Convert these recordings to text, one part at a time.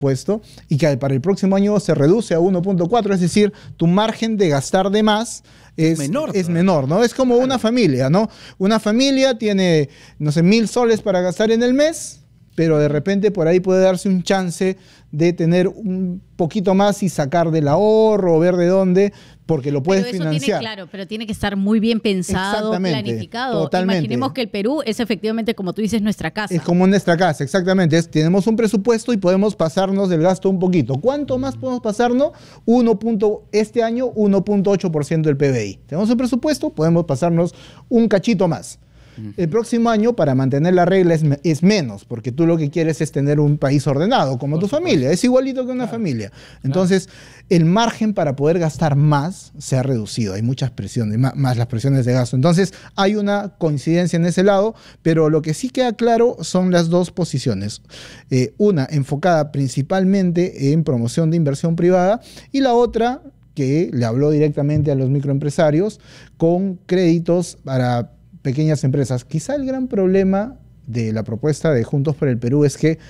puesto y que para el próximo año se reduce a 1.4, es decir, tu margen de gastar de más es menor, ¿no? Es como una familia, ¿no? Una familia tiene, no sé, 1.000 soles para gastar en el mes, pero de repente por ahí puede darse un chance de tener un poquito más y sacar del ahorro o ver de dónde, porque lo puedes financiar. Claro, pero tiene que estar muy bien pensado, planificado. Totalmente. Imaginemos que el Perú es efectivamente, como tú dices, nuestra casa. Es como nuestra casa, exactamente. Tenemos un presupuesto y podemos pasarnos del gasto un poquito. ¿Cuánto más podemos pasarnos? Este año, 1.8% del PBI. Tenemos un presupuesto, podemos pasarnos un cachito más. El próximo año, para mantener la regla, es menos, porque tú lo que quieres es tener un país ordenado, como tu familia. Es igualito que una familia. Entonces, el margen para poder gastar más se ha reducido. Hay muchas presiones, más las presiones de gasto. Entonces, hay una coincidencia en ese lado, pero lo que sí queda claro son las dos posiciones. Una enfocada principalmente en promoción de inversión privada y la otra que le habló directamente a los microempresarios con créditos para pequeñas empresas. Quizá el gran problema de la propuesta de Juntos por el Perú es que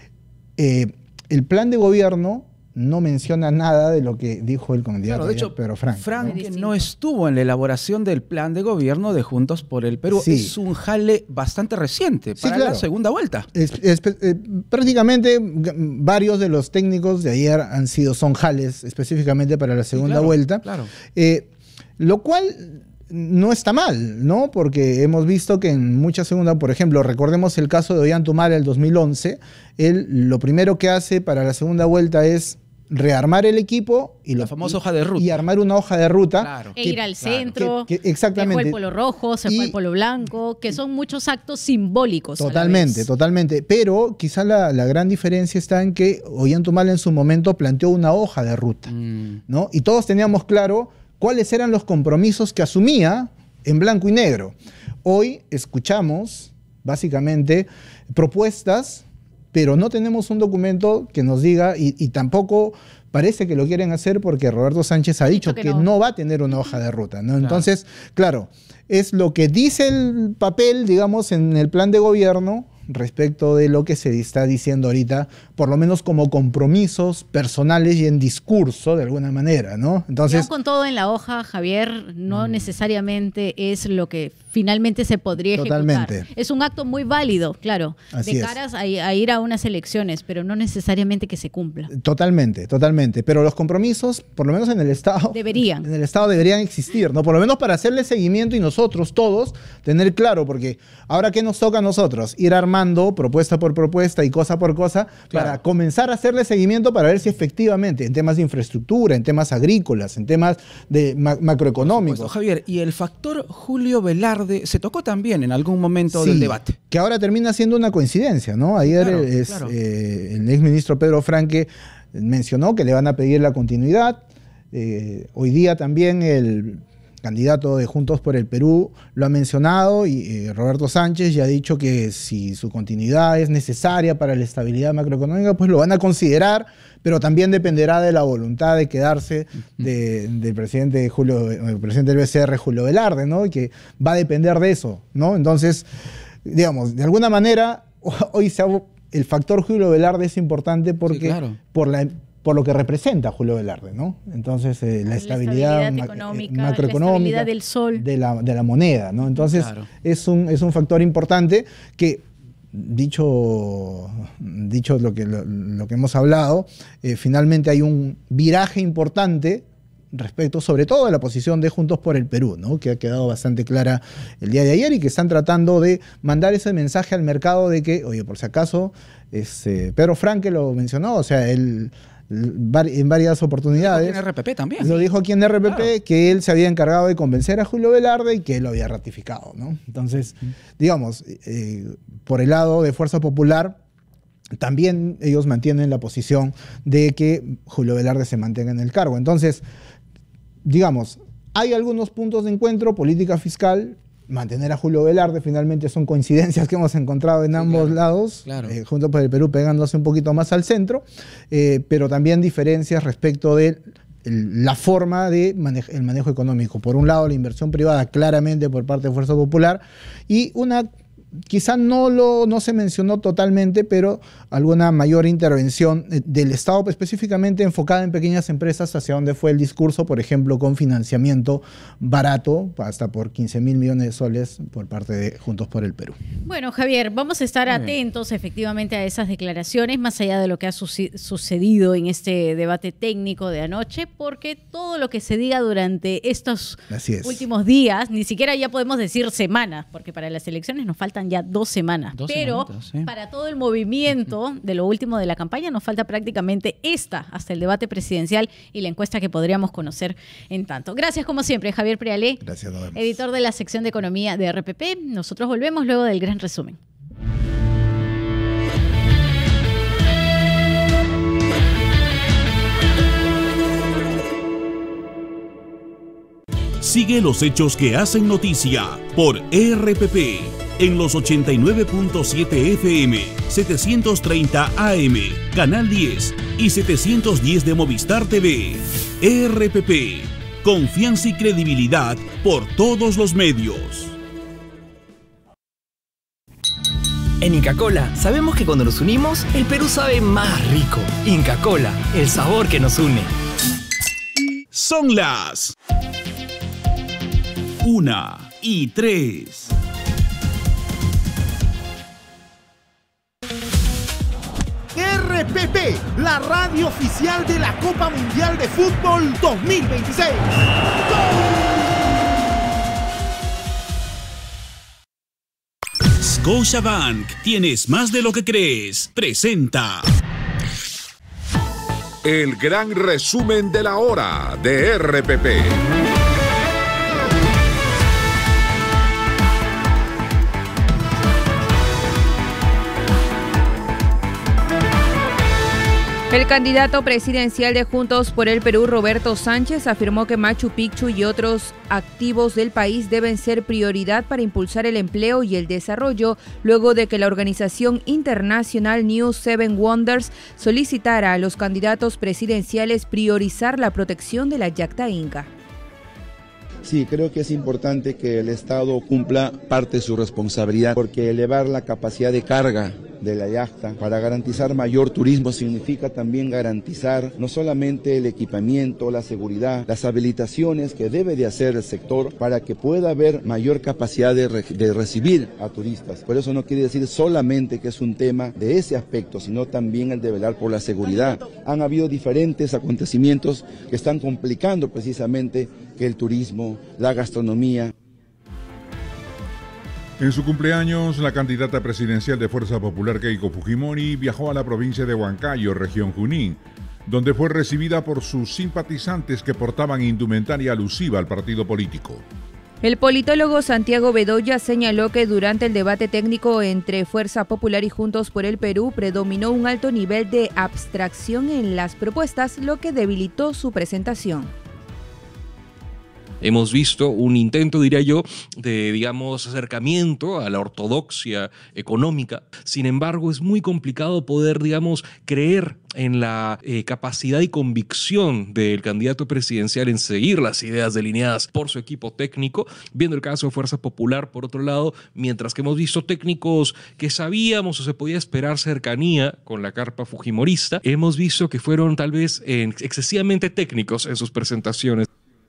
el plan de gobierno no menciona nada de lo que dijo el candidato Pedro Franque. Franque no estuvo en la elaboración del plan de gobierno de Juntos por el Perú. Sí. Es un jale bastante reciente para la segunda vuelta. Prácticamente varios de los técnicos de ayer son jales específicamente para la segunda vuelta. Claro. Lo cual no está mal, ¿no? Porque hemos visto que en muchas segundas, por ejemplo, recordemos el caso de Ollanta el 2011, él lo primero que hace para la segunda vuelta es rearmar el equipo y la famosa hoja de ruta. Y armar una hoja de ruta. Claro. Ir al centro, exactamente. dejó el polo rojo, se fue el polo blanco, que son muchos actos simbólicos. Totalmente. Pero quizá la gran diferencia está en que Ollanta en su momento planteó una hoja de ruta, ¿no? Y todos teníamos claro cuáles eran los compromisos que asumía en blanco y negro. Hoy escuchamos, básicamente, propuestas, pero no tenemos un documento que nos diga, y tampoco parece que lo quieren hacer porque Roberto Sánchez ha dicho que no va a tener una hoja de ruta, ¿no? Entonces, claro, es lo que dice el papel, digamos, en el plan de gobierno respecto de lo que se está diciendo ahorita, por lo menos como compromisos personales y en discurso, de alguna manera, ¿no? Entonces, con todo en la hoja, Javier, no necesariamente es lo que finalmente se podría ejecutar. Es un acto muy válido, claro, de caras a ir a unas elecciones, pero no necesariamente que se cumpla. Totalmente. Pero los compromisos, por lo menos en el Estado, deberían existir, ¿no? Por lo menos para hacerle seguimiento y nosotros todos tener claro, porque ahora ¿qué nos toca a nosotros? Ir armando propuesta por propuesta y cosa por cosa para comenzar a hacerle seguimiento para ver si efectivamente en temas de infraestructura, en temas agrícolas, en temas de macroeconómicos. Javier, y el factor Julio Velarde se tocó también en algún momento del debate. Que ahora termina siendo una coincidencia, ¿no? Ayer el exministro Pedro Franque mencionó que le van a pedir la continuidad. Hoy día también el candidato de Juntos por el Perú lo ha mencionado y Roberto Sánchez ya ha dicho que si su continuidad es necesaria para la estabilidad macroeconómica, pues lo van a considerar, pero también dependerá de la voluntad de quedarse del presidente del BCR, Julio Velarde, ¿no? Y que va a depender de eso, ¿no? Entonces, digamos, de alguna manera, hoy el factor Julio Velarde es importante porque por lo que representa Julio Velarde, ¿no? Entonces, la estabilidad macroeconómica, la estabilidad del sol. De la moneda, ¿no? Entonces, es un factor importante que, dicho lo que hemos hablado, finalmente hay un viraje importante respecto sobre todo a la posición de Juntos por el Perú, ¿no? Que ha quedado bastante clara el día de ayer y que están tratando de mandar ese mensaje al mercado de que, oye, por si acaso, Pedro Franque lo mencionó, o sea, él en varias oportunidades. Lo dijo aquí en RPP también. Lo dijo aquí en RPP, que él se había encargado de convencer a Julio Velarde y que él lo había ratificado, ¿no? Entonces, digamos, por el lado de Fuerza Popular, también ellos mantienen la posición de que Julio Velarde se mantenga en el cargo. Entonces, digamos, hay algunos puntos de encuentro, política fiscal. Mantener a Julio Velarde finalmente son coincidencias que hemos encontrado en ambos lados, Juntos por el Perú pegándose un poquito más al centro, pero también diferencias respecto de la forma de el manejo económico. Por un lado, la inversión privada claramente por parte de Fuerza Popular y una quizá no se mencionó totalmente, pero alguna mayor intervención del Estado, específicamente enfocada en pequeñas empresas, hacia donde fue el discurso, por ejemplo, con financiamiento barato, hasta por 15.000 millones de soles por parte de Juntos por el Perú. Bueno, Javier, vamos a estar atentos efectivamente a esas declaraciones, más allá de lo que ha sucedido en este debate técnico de anoche, porque todo lo que se diga durante estos últimos días, ni siquiera ya podemos decir semanas, porque para las elecciones nos faltan ya 2 semanas, pero para todo el movimiento de lo último de la campaña nos falta prácticamente hasta el debate presidencial y la encuesta que podríamos conocer en tanto. Gracias como siempre, Javier Prealé, editor de la sección de economía de RPP. Nosotros volvemos luego del gran resumen. Sigue los hechos que hacen noticia por RPP en los 89.7 FM, 730 AM, Canal 10 y 710 de Movistar TV. RPP, confianza y credibilidad por todos los medios. En Inca Kola sabemos que cuando nos unimos, el Perú sabe más rico. Inca Kola, el sabor que nos une. Son las 1:03. RPP, la radio oficial de la Copa Mundial de Fútbol 2026. Scotiabank, tienes más de lo que crees. Presenta el gran resumen de la hora de RPP. El candidato presidencial de Juntos por el Perú, Roberto Sánchez, afirmó que Machu Picchu y otros activos del país deben ser prioridad para impulsar el empleo y el desarrollo, luego de que la organización internacional New Seven Wonders solicitara a los candidatos presidenciales priorizar la protección de la yacta inca. Sí, creo que es importante que el Estado cumpla parte de su responsabilidad, porque elevar la capacidad de carga de la yacta para garantizar mayor turismo significa también garantizar no solamente el equipamiento, la seguridad, las habilitaciones que debe de hacer el sector para que pueda haber mayor capacidad de recibir a turistas. Por eso no quiere decir solamente que es un tema de ese aspecto, sino también el de velar por la seguridad. Han habido diferentes acontecimientos que están complicando precisamente que el turismo, la gastronomía. En su cumpleaños, la candidata presidencial de Fuerza Popular Keiko Fujimori viajó a la provincia de Huancayo, región Junín, donde fue recibida por sus simpatizantes que portaban indumentaria alusiva al partido político. El politólogo Santiago Bedoya señaló que durante el debate técnico entre Fuerza Popular y Juntos por el Perú predominó un alto nivel de abstracción en las propuestas, lo que debilitó su presentación. Hemos visto un intento, diría yo, de, acercamiento a la ortodoxia económica. Sin embargo, es muy complicado poder, creer en la capacidad y convicción del candidato presidencial en seguir las ideas delineadas por su equipo técnico, viendo el caso de Fuerza Popular, por otro lado, mientras que hemos visto técnicos que sabíamos o se podía esperar cercanía con la carpa fujimorista, hemos visto que fueron tal vez excesivamente técnicos en sus presentaciones.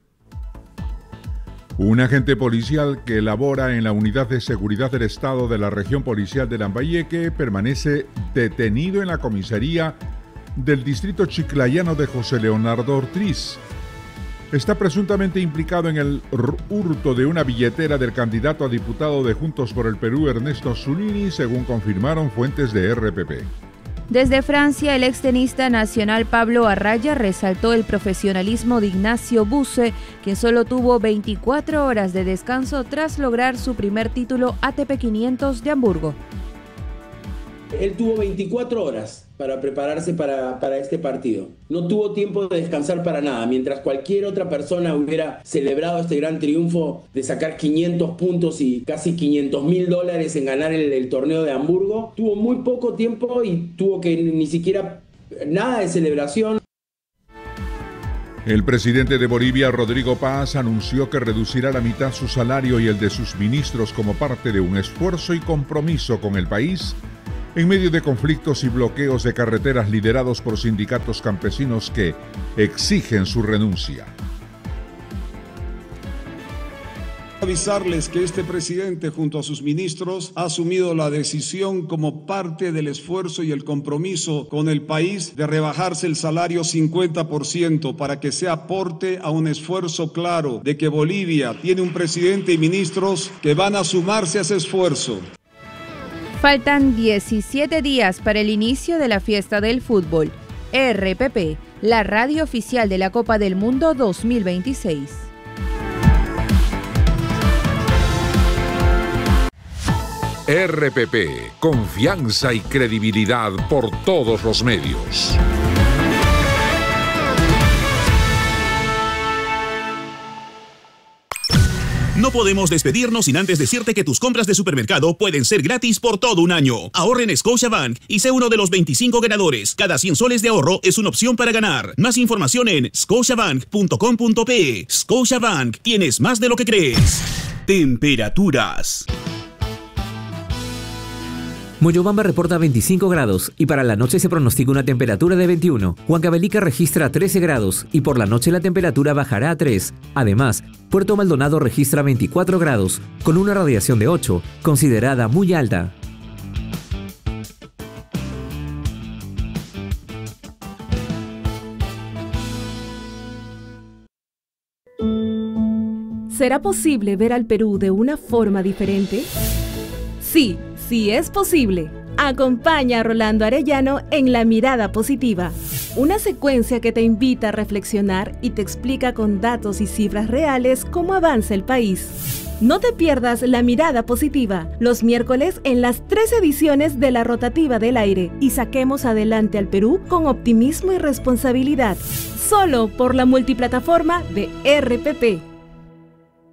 Un agente policial que labora en la Unidad de Seguridad del Estado de la Región Policial de Lambayeque permanece detenido en la comisaría del distrito chiclayano de José Leonardo Ortiz. Está presuntamente implicado en el hurto de una billetera del candidato a diputado de Juntos por el Perú, Ernesto Zunini, según confirmaron fuentes de RPP. Desde Francia, el extenista nacional Pablo Arraya resaltó el profesionalismo de Ignacio Buse, quien solo tuvo 24 horas de descanso tras lograr su primer título ATP 500 de Hamburgo. Él tuvo 24 horas para prepararse para este partido. No tuvo tiempo de descansar para nada. Mientras cualquier otra persona hubiera celebrado este gran triunfo de sacar 500 puntos y casi $500.000 en ganar el torneo de Hamburgo, tuvo muy poco tiempo y tuvo que ni siquiera nada de celebración. El presidente de Bolivia, Rodrigo Paz, anunció que reducirá la mitad su salario y el de sus ministros como parte de un esfuerzo y compromiso con el país en medio de conflictos y bloqueos de carreteras liderados por sindicatos campesinos que exigen su renuncia. Avisarles que este presidente junto a sus ministros ha asumido la decisión como parte del esfuerzo y el compromiso con el país de rebajarse el salario 50% para que sea aporte a un esfuerzo claro de que Bolivia tiene un presidente y ministros que van a sumarse a ese esfuerzo. Faltan 17 días para el inicio de la fiesta del fútbol. RPP, la radio oficial de la Copa del Mundo 2026. RPP, confianza y credibilidad por todos los medios. No podemos despedirnos sin antes decirte que tus compras de supermercado pueden ser gratis por todo un año. Ahorre en Scotiabank y sé uno de los 25 ganadores. Cada 100 soles de ahorro es una opción para ganar. Más información en scotiabank.com.pe. Scotiabank, tienes más de lo que crees. Temperaturas. Moyobamba reporta 25 grados y para la noche se pronostica una temperatura de 21. Huancavelica registra 13 grados y por la noche la temperatura bajará a 3. Además, Puerto Maldonado registra 24 grados con una radiación de 8, considerada muy alta. ¿Será posible ver al Perú de una forma diferente? Sí. Sí es posible. Acompaña a Rolando Arellano en La Mirada Positiva, una secuencia que te invita a reflexionar y te explica con datos y cifras reales cómo avanza el país. No te pierdas La Mirada Positiva, los miércoles en las 3 ediciones de la Rotativa del Aire y saquemos adelante al Perú con optimismo y responsabilidad. Solo por la multiplataforma de RPP.